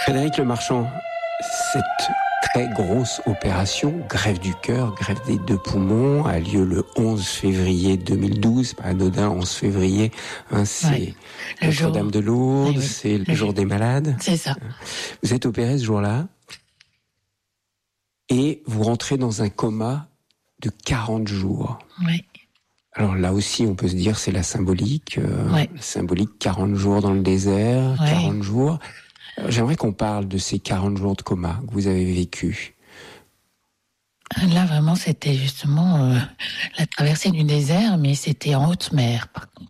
Frédéric Lemarchand, cette très grosse opération, greffe du cœur, greffe des deux poumons, a lieu le 11 février 2012, pas anodin, 11 février, c'est Notre-Dame de Lourdes, c'est le jour des malades. C'est ça. Vous êtes opéré ce jour-là et vous rentrez dans un coma de 40 jours. Oui. Alors là aussi, on peut se dire, c'est la symbolique. La symbolique, 40 jours dans le désert, 40 jours. Alors, j'aimerais qu'on parle de ces 40 jours de coma que vous avez vécu. Là, vraiment, c'était justement la traversée du désert, mais c'était en haute mer, par contre.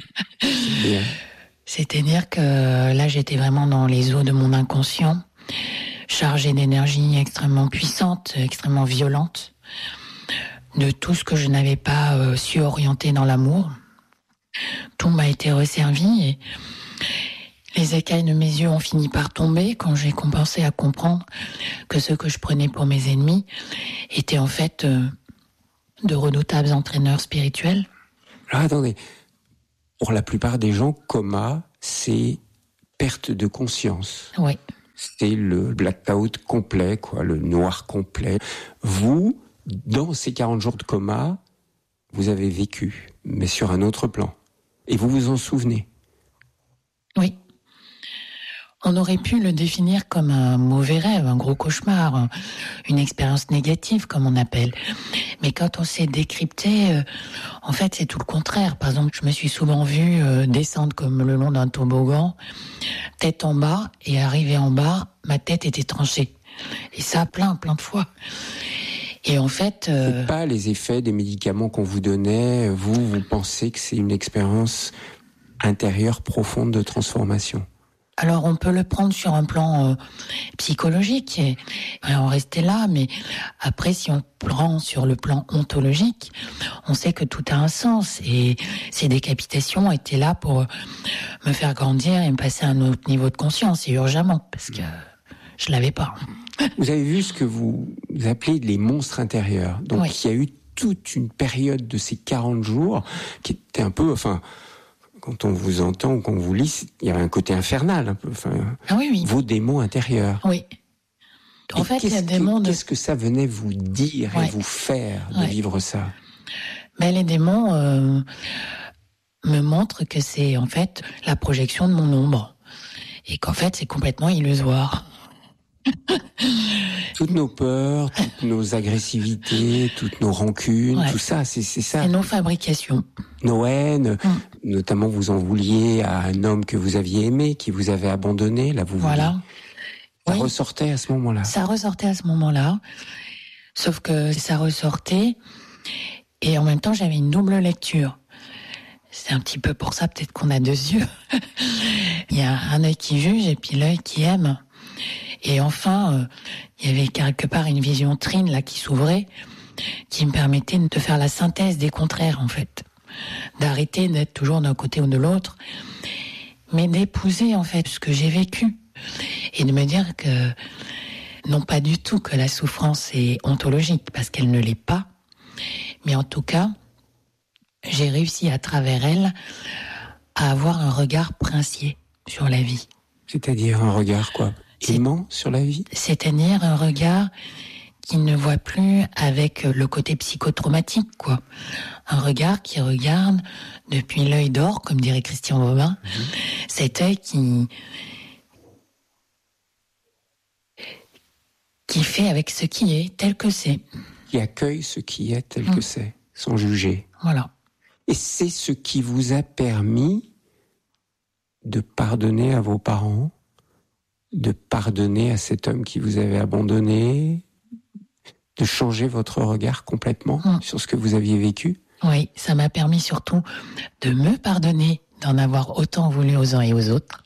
C'est-à-dire que là, j'étais vraiment dans les eaux de mon inconscient, chargée d'énergie extrêmement puissante, extrêmement violente, de tout ce que je n'avais pas su orienter dans l'amour. Tout m'a été resservi et les écailles de mes yeux ont fini par tomber quand j'ai commencé à comprendre que ceux que je prenais pour mes ennemis étaient en fait de redoutables entraîneurs spirituels. Alors attendez, pour la plupart des gens, coma, c'est perte de conscience. Oui. C'est le blackout complet, le noir complet. Vous, dans ces 40 jours de coma, vous avez vécu, mais sur un autre plan. Et vous vous en souvenez? Oui. On aurait pu le définir comme un mauvais rêve, un gros cauchemar, une expérience négative, comme on appelle. Mais quand on s'est décrypté, en fait, c'est tout le contraire. Par exemple, je me suis souvent vue descendre comme le long d'un toboggan, tête en bas, et arriver en bas, ma tête était tranchée. Et ça, plein de fois. Et en fait... C'est pas les effets des médicaments qu'on vous donnait. Vous pensez que c'est une expérience intérieure profonde de transformation? Alors on peut le prendre sur un plan psychologique et en rester là, mais après si on prend sur le plan ontologique, on sait que tout a un sens et ces décapitations étaient là pour me faire grandir et me passer à un autre niveau de conscience et urgemment parce que je l'avais pas. Vous avez vu ce que vous appelez les monstres intérieurs. Donc il y a eu toute une période de ces 40 jours qui était un peu, quand on vous entend ou qu'on vous lit, il y avait un côté infernal un peu. Vos démons intérieurs. Oui. En fait, les démons... Qu'est-ce que ça venait vous dire et vous faire de vivre ça? Les démons me montrent que c'est en fait la projection de mon ombre. Et qu'en fait, c'est complètement illusoire. Toutes nos peurs, toutes nos agressivités, toutes nos rancunes, tout ça, c'est ça. C'est nos fabrications. Nos haines, notamment vous en vouliez à un homme que vous aviez aimé, qui vous avait abandonné, là vous voilà. Ça ressortait à ce moment-là. Ça ressortait à ce moment-là, sauf que ça ressortait et en même temps j'avais une double lecture. C'est un petit peu pour ça peut-être qu'on a deux yeux. Il y a un œil qui juge et puis l'œil qui aime. Et enfin, il y avait quelque part une vision trine là qui s'ouvrait, qui me permettait de faire la synthèse des contraires en fait, d'arrêter d'être toujours d'un côté ou de l'autre, mais d'épouser en fait ce que j'ai vécu et de me dire que non pas du tout que la souffrance est ontologique parce qu'elle ne l'est pas, mais en tout cas j'ai réussi à travers elle à avoir un regard princier sur la vie. C'est-à-dire un regard quoi? Aimant sur la vie? C'est-à-dire un regard qui ne voit plus avec le côté psychotraumatique, quoi. Un regard qui regarde depuis l'œil d'or, comme dirait Christian Bobin, cet œil qui fait avec ce qui est, tel que c'est. Qui accueille ce qui est tel que c'est, sans juger. Voilà. Et c'est ce qui vous a permis de pardonner à vos parents, de pardonner à cet homme qui vous avait abandonné, de changer votre regard complètement sur ce que vous aviez vécu? Oui, ça m'a permis surtout de me pardonner, d'en avoir autant voulu aux uns et aux autres.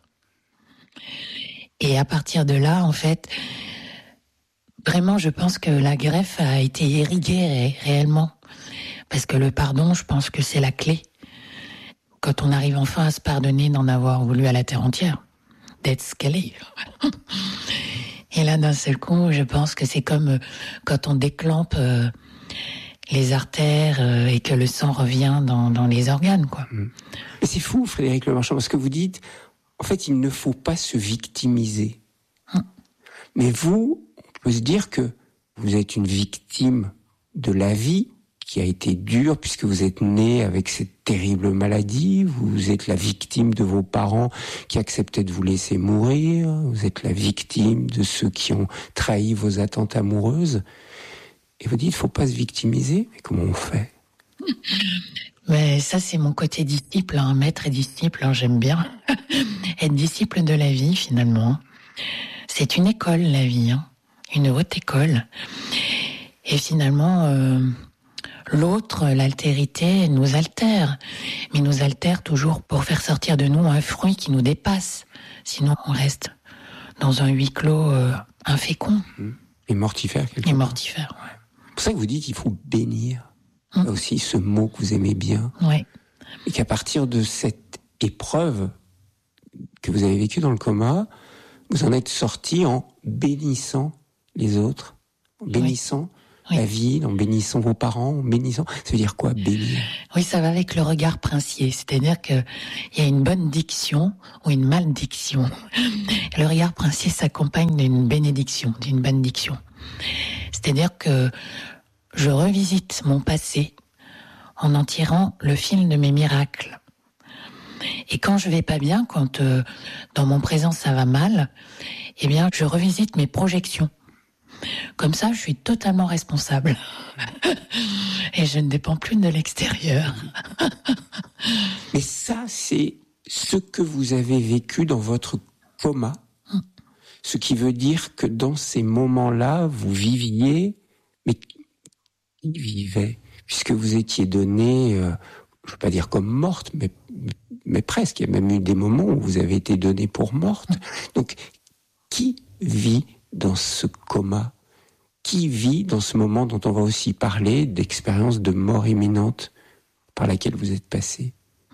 Et à partir de là, en fait, vraiment, je pense que la greffe a été irriguée réellement. Parce que le pardon, je pense que c'est la clé. Quand on arrive enfin à se pardonner d'en avoir voulu à la terre entière, d'être ce qu'elle est. Et là, d'un seul coup, je pense que c'est comme quand on déclampe les artères et que le sang revient dans les organes, quoi. Mais c'est fou, Frédéric Lemarchand, parce que vous dites, en fait, il ne faut pas se victimiser. Mais vous, on peut se dire que vous êtes une victime de la vie qui a été dure puisque vous êtes né avec cette terrible maladie. Vous êtes la victime de vos parents qui acceptaient de vous laisser mourir. Vous êtes la victime de ceux qui ont trahi vos attentes amoureuses. Et vous dites, il ne faut pas se victimiser. Mais comment on fait ? Mais ça, c'est mon côté disciple, maître et disciple, j'aime bien. Être disciple de la vie, finalement. C'est une école, la vie, une haute école. Et finalement, l'autre, l'altérité, nous altère. Mais nous altère toujours pour faire sortir de nous un fruit qui nous dépasse. Sinon, on reste dans un huis clos infécond. Et mortifère, quelque Et part. mortifère, ouais. C'est pour ça que vous dites qu'il faut bénir. Il y a aussi ce mot que vous aimez bien. Ouais. Et qu'à partir de cette épreuve que vous avez vécue dans le coma, vous en êtes sorti en bénissant les autres, en bénissant la vie, en bénissant vos parents, en bénissant... Ça veut dire quoi, bénir ? Oui, ça va avec le regard princier. C'est-à-dire qu'il y a une bonne diction ou une maldiction. Le regard princier s'accompagne d'une bénédiction, d'une bonne diction. C'est-à-dire que je revisite mon passé en tirant le fil de mes miracles. Et quand je vais pas bien, quand dans mon présent ça va mal, eh bien je revisite mes projections. Comme ça, je suis totalement responsable. Et je ne dépends plus de l'extérieur. Mais ça, c'est ce que vous avez vécu dans votre coma. Ce qui veut dire que dans ces moments-là, vous viviez, mais qui vivait ? Puisque vous étiez donnée, je ne veux pas dire comme morte, mais presque. Il y a même eu des moments où vous avez été donnée pour morte. Donc, qui vit dans ce coma ? Qui vit dans ce moment dont on va aussi parler, d'expérience de mort imminente par laquelle vous êtes passé ?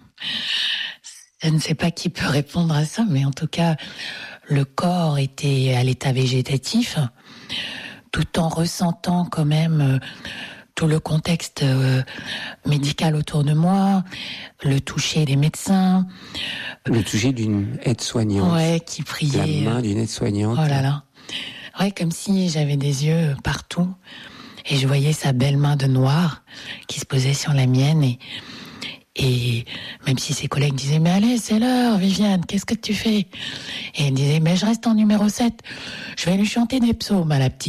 Je ne sais pas qui peut répondre à ça, mais en tout cas, le corps était à l'état végétatif, tout en ressentant quand même tout le contexte médical autour de moi, le toucher des médecins. Le toucher d'une aide-soignante. Ouais, qui priait. La main d'une aide-soignante. Oh là là. Ouais, comme si j'avais des yeux partout et je voyais sa belle main de noir qui se posait sur la mienne et même si ses collègues disaient « Mais allez, c'est l'heure, Viviane, qu'est-ce que tu fais ?» Et elle disait « Mais je reste en numéro 7, je vais lui chanter des psaumes à la petite. »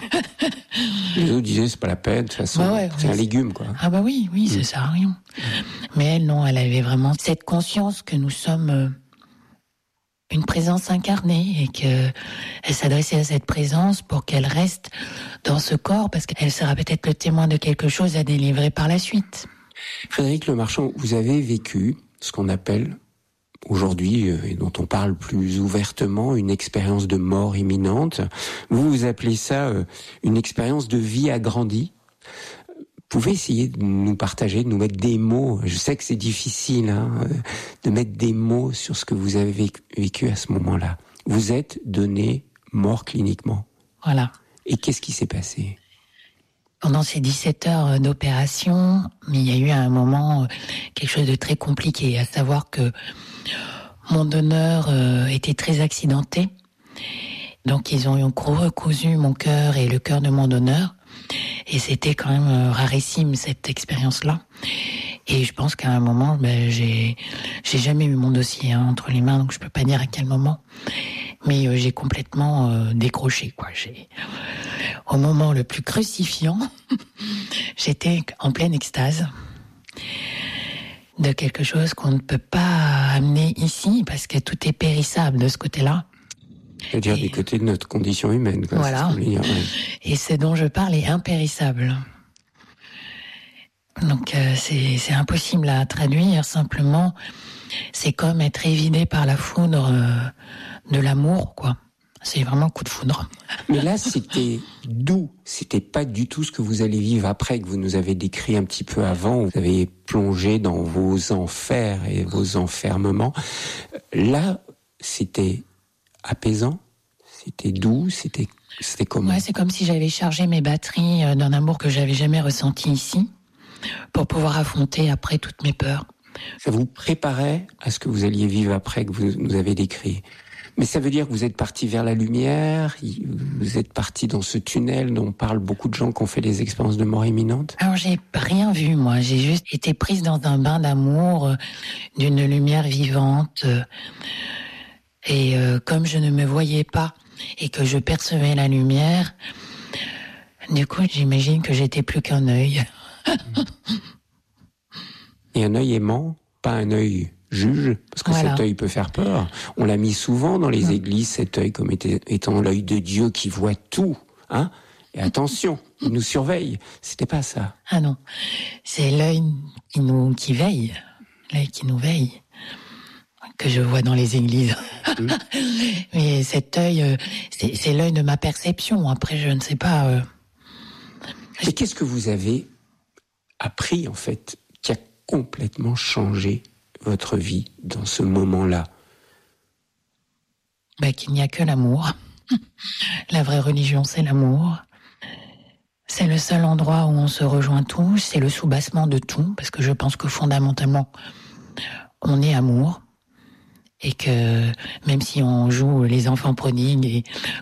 Les autres disaient « C'est pas la peine, de toute façon, c'est un légume, quoi. » Ah bah oui, ça sert à rien. Mais elle, non, elle avait vraiment cette conscience que nous sommes une présence incarnée et qu'elle s'adressait à cette présence pour qu'elle reste dans ce corps parce qu'elle sera peut-être le témoin de quelque chose à délivrer par la suite. Frédéric Lemarchand, vous avez vécu ce qu'on appelle aujourd'hui, et dont on parle plus ouvertement, une expérience de mort imminente. Vous appelez ça une expérience de vie agrandie. Vous pouvez essayer de nous partager, de nous mettre des mots. Je sais que c'est difficile de mettre des mots sur ce que vous avez vécu à ce moment-là. Vous êtes donné mort cliniquement. Voilà. Et qu'est-ce qui s'est passé ? Pendant ces 17 heures d'opération, il y a eu à un moment quelque chose de très compliqué, à savoir que mon donneur était très accidenté. Donc ils ont recousu mon cœur et le cœur de mon donneur. Et c'était quand même rarissime cette expérience-là. Et je pense qu'à un moment, j'ai jamais eu mon dossier entre les mains, donc je peux pas dire à quel moment. Mais j'ai complètement décroché, quoi. Au moment le plus crucifiant, j'étais en pleine extase de quelque chose qu'on ne peut pas amener ici parce que tout est périssable de ce côté-là. C'est-à-dire du côté de notre condition humaine. Quoi, voilà. Et ce dont je parle est impérissable. Donc c'est impossible à traduire. Simplement, c'est comme être évidé par la foudre de l'amour, quoi. C'est vraiment un coup de foudre. Mais là, c'était doux. C'était pas du tout ce que vous allez vivre après, que vous nous avez décrit un petit peu avant. Vous avez plongé dans vos enfers et vos enfermements. Là, c'était apaisant, c'était doux, c'était comment ? Ouais, c'est comme si j'avais chargé mes batteries d'un amour que j'avais jamais ressenti ici, pour pouvoir affronter après toutes mes peurs. Ça vous préparait à ce que vous alliez vivre après, que vous nous avez décrit ? Mais ça veut dire que vous êtes parti vers la lumière, vous êtes parti dans ce tunnel dont parlent beaucoup de gens qui ont fait des expériences de mort imminente? Alors j'ai rien vu, moi. J'ai juste été prise dans un bain d'amour, d'une lumière vivante. Et comme je ne me voyais pas et que je percevais la lumière, du coup j'imagine que j'étais plus qu'un œil. Et un œil aimant, pas un œil juge, parce que Voilà. cet œil peut faire peur. On l'a mis souvent dans les églises, cet œil comme étant l'œil de Dieu qui voit tout, hein. Et attention, il nous surveille. C'était pas ça. Ah non, c'est l'œil qui veille, l'œil qui nous veille, que je vois dans les églises. Mais cet œil, c'est l'œil de ma perception. Après, je ne sais pas. Mais qu'est-ce que vous avez appris, en fait, qui a complètement changé votre vie dans ce moment-là? Qu'il n'y a que l'amour. La vraie religion, c'est l'amour. C'est le seul endroit où on se rejoint tous, c'est le soubassement de tout, parce que je pense que fondamentalement, on est amour. Et que même si on joue les enfants prodigues et